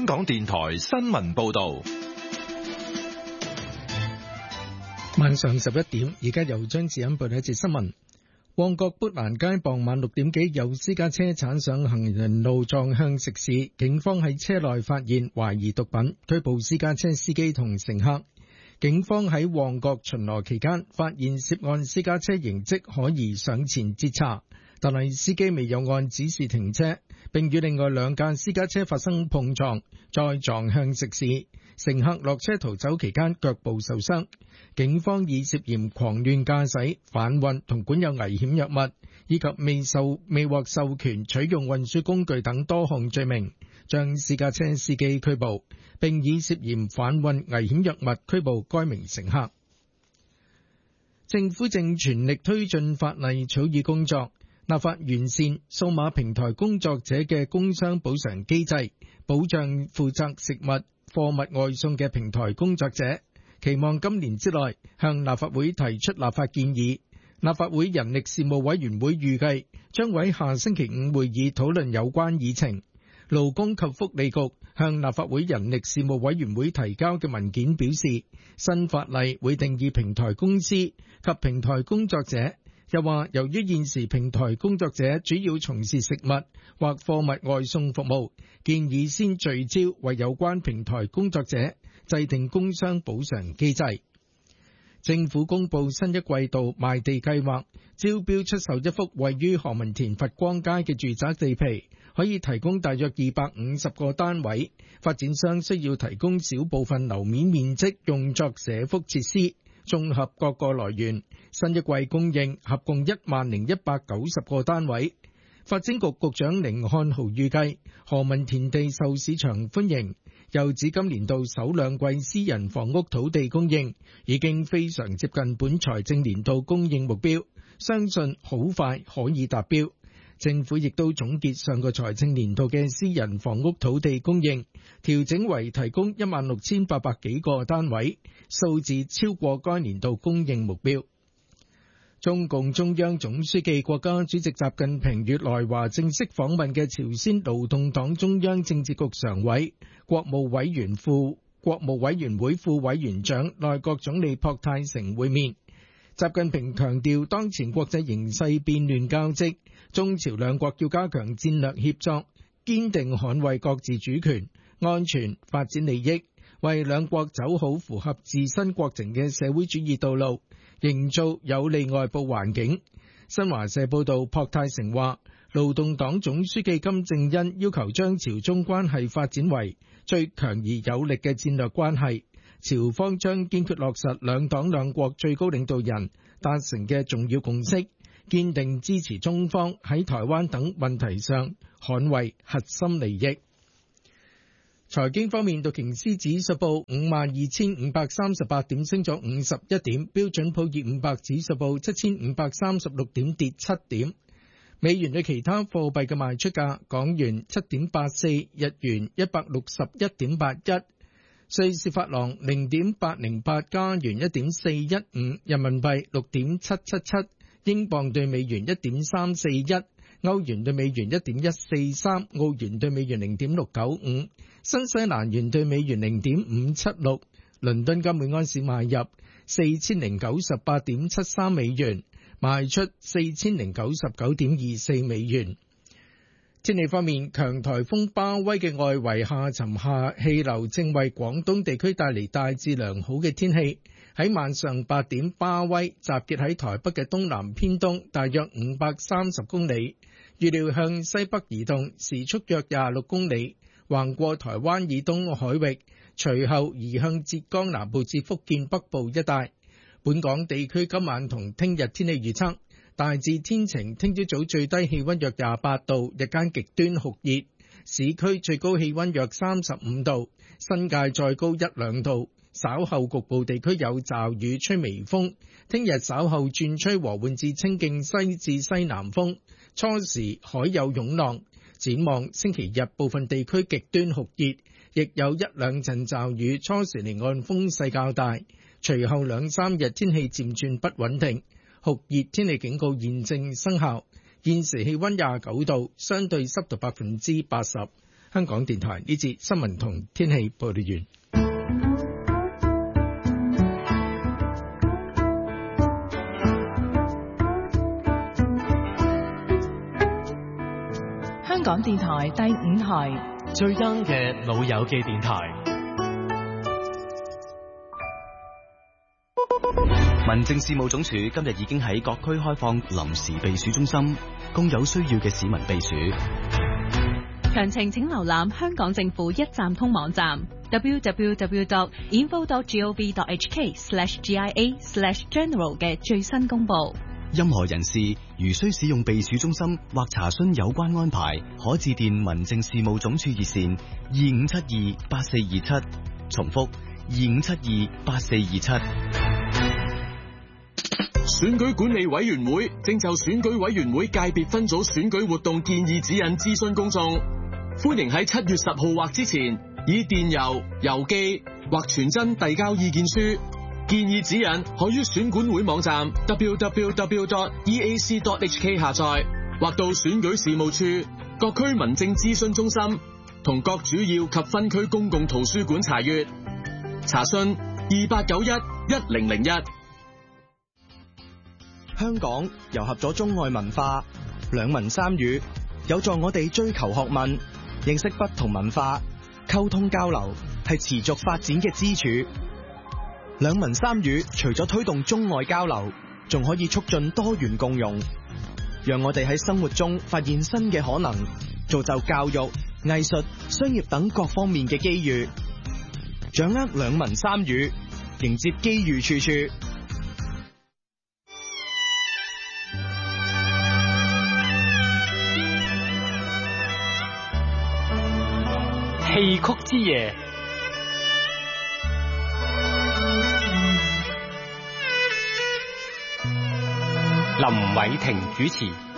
香港電台新聞報道。 晚上11點，而家由張志恩報道一節新聞。旺角砵蘭街傍晚6點幾，有私家車鏟上行人路撞向食肆，警方喺車內發現懷疑毒品，拘捕私家車司機同乘客。警方喺旺角巡邏期間，發現涉案私家車形跡可疑，上前截查，但係司機未有按指示停車，並與另外兩架私家車發生碰撞，再撞向食肆。乘客落車逃走期間腳部受傷。警方以涉嫌狂亂駕駛、販運同管有危險藥物，以及未獲授權取用運輸工具等多項罪名，將私家車司機拘捕，並以涉嫌販運危險藥物拘捕該名乘客。政府正全力推進法例草擬工作，立法完善數碼平台工作者嘅工傷補償機制，保障負責食物貨物外送嘅平台工作者，期望今年之內向立法會提出立法建議。立法會人力事務委員會預計將喺下星期5會議討論有關議程。勞工及福利局向立法會人力事務委員會提交嘅文件表示，新法例會定義平台公司及平台工作者。又話，由於現時平台工作者主要從事食物或貨物外送服務，建議先聚焦為有關平台工作者制定工傷補償機制。政府公布新一季度賣地計劃，招標出售一幅位於何文田佛光街嘅住宅地皮，可以提供大約250個單位。發展商需要提供小部分樓面面積用作社福設施。綜合各個來源，新一季供應合共10,190個單位。發展局局長甯漢豪預計何文田地受市場歡迎，又指今年度首兩季私人房屋土地供應已經非常接近本財政年度供應目標，相信好快可以達標。政府亦都總結上個財政年度嘅私人房屋土地供應，調整為提供16,800幾個單位，數字超過該年度供應目標。中共中央總書記、國家主席習近平與來華正式訪問嘅朝鮮勞動黨中央政治局常委、國務委員會副委員長、內閣總理朴泰成會面。習近平強調，當前國際形勢變亂交織，中朝兩國要加強戰略協作，堅定捍衛各自主權、安全、發展利益，為兩國走好符合自身國情嘅社會主義道路，營造有利外部環境。新華社報道，朴泰成話，勞動黨總書記金正恩要求將朝中關係發展為最強而有力嘅戰略關係。朝方將堅決落實兩黨兩國最高領導人達成嘅重要共識，堅定支持中方喺台灣等問題上捍衛核心利益。財經方面，道瓊斯指數報52,538點，升咗51點；標準普爾500指數報7,536點，跌7點。美元對其他貨幣嘅賣出價：港元7.84，日元161.81。瑞士法郎0.808，加元1.415，人民幣6.777，英鎊對美元1.341，歐元對美元1.143，澳元對美元0.695，新西蘭元對美元0.576。倫敦金每安士買入4098.73美元，賣出4099.24美元。天氣方面，強颱風巴威嘅外圍下沉下氣流正為廣東地區帶嚟大致良好嘅天氣。喺晚上8點，巴威集結喺台北嘅東南偏東，大約530公里，預料向西北移動，時速約26公里，橫過台灣以東海域，隨後移向浙江南部至福建北部一帶。本港地區今晚同聽日天氣預測。大致天晴，聽朝早最低氣溫約28度，日間極端酷熱，市區最高氣溫約35度，新界再高1-2度。稍後局部地區有驟雨，吹微風。聽日稍後轉吹和緩至清勁西至西南風，初時海有湧浪。展望星期日部分地區極端酷熱，亦有1-2陣驟雨，初時離岸風勢較大。隨後2-3日天氣漸轉不穩定。酷熱天氣警告現正生效，現時氣溫29度，相對濕度80%。 香港電台呢節新聞同天氣報道完。 香港電台第5台最 young 嘅老友記電台。 民政事務總署今日已經喺各區開放臨時避暑中心，供有需要嘅市民避暑。 詳情請瀏覽香港政府一站通網站 www.info.gov.hk/GIA/general 嘅最新公佈。 任何人士如需使用避暑中心或查詢有關安排，可致電民政事務總署熱線25728427，重複25728427。 選舉管理委員會正就選舉委員會界別分組選舉活動建議指引諮詢公眾，歡迎喺7月10號或之前以電郵、郵寄或傳真遞交意見書。建議指引可於選管會網站 www.eac.hk 下載，或到選舉事務處、各區民政諮詢中心同各主要及分區公共圖書館查閱。查詢28911001。 香港糅合咗中外文化，兩文三語，有助我哋追求學問，認識不同文化，溝通交流係持續發展嘅支柱。兩文三語除咗推動中外交流，仲可以促進多元共融，讓我哋喺生活中發現新嘅可能，造就教育、藝術、商業等各方面嘅機遇。掌握兩文三語，迎接機遇處處。 戲曲之夜，林偉霆主持。